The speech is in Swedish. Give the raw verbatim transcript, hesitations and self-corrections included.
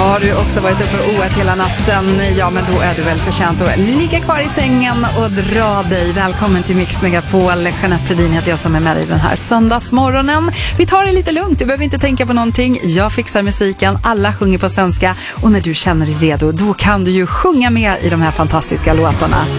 Har du också varit uppe och oat hela natten? Ja, men då är du väl förtjänt att ligga kvar i sängen och dra dig. Välkommen till Mix Megapol. Jeanette Predin heter jag som är med i den här söndagsmorgonen. Vi tar det lite lugnt, du behöver inte tänka på någonting. Jag fixar musiken, alla sjunger på svenska. Och när du känner dig redo, då kan du ju sjunga med i de här fantastiska låtarna.